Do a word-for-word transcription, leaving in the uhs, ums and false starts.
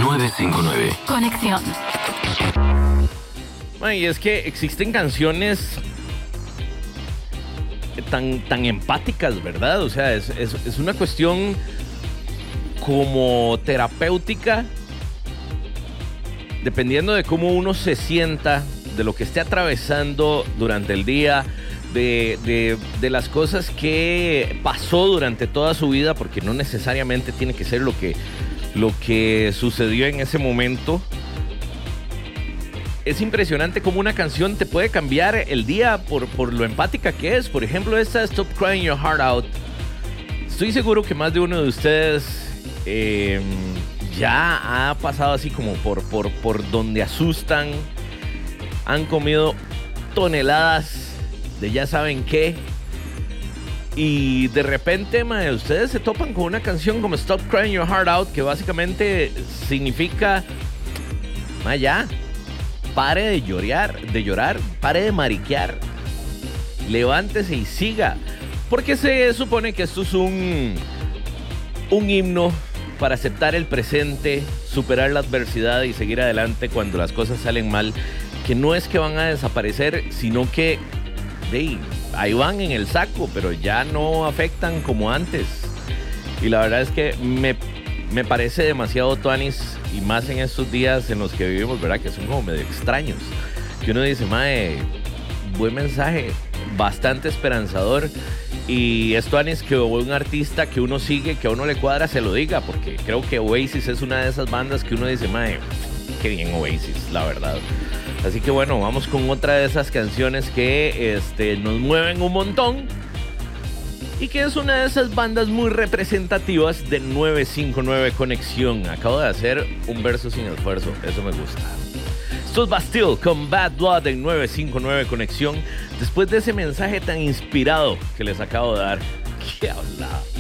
nueve cinco nueve. Conexión. Y es que existen canciones tan, tan empáticas, ¿verdad? O sea, es, es, es una cuestión como terapéutica, dependiendo de cómo uno se sienta, de lo que esté atravesando durante el día, de, de, de las cosas que pasó durante toda su vida, porque no necesariamente tiene que ser lo que, lo que sucedió en ese momento. Es impresionante cómo una canción te puede cambiar el día por, por lo empática que es. Por ejemplo, esta Stop Crying Your Heart Out. Estoy seguro que más de uno de ustedes eh, ya ha pasado así como por, por, por donde asustan. Han comido toneladas de ya saben qué. Y de repente, mae, ustedes se topan con una canción como Stop Crying Your Heart Out, que básicamente significa, mae, ya, pare de llorar, de llorar, pare de mariquear, levántese y siga. Porque se supone que esto es un, un himno para aceptar el presente, superar la adversidad y seguir adelante cuando las cosas salen mal. Que no es que van a desaparecer, sino que hey, ahí van en el saco, pero ya no afectan como antes. Y la verdad es que me, me parece demasiado tuanis, y más en estos días en los que vivimos, ¿verdad? Que son como medio extraños. Que uno dice, mae, buen mensaje, bastante esperanzador. Y es tuanis que un artista que uno sigue, que a uno le cuadra, se lo diga. Porque creo que Oasis es una de esas bandas que uno dice, mae, qué bien Oasis, la verdad. Así que bueno, vamos con otra de esas canciones que este, nos mueven un montón. Y que es una de esas bandas muy representativas de nueve cinco nueve Conexión. Acabo de hacer un verso sin esfuerzo, eso me gusta. Esto es Bastille con Bad Blood en nueve cinco nueve Conexión. Después de ese mensaje tan inspirado que les acabo de dar. ¿Qué habla?